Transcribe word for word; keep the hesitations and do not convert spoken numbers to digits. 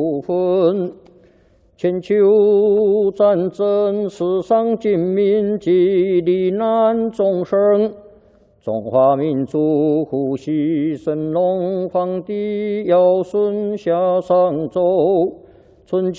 分。全球战争，世上尽民及罹难众生。中华民族呼吸神龙皇帝尧舜夏商周。春秋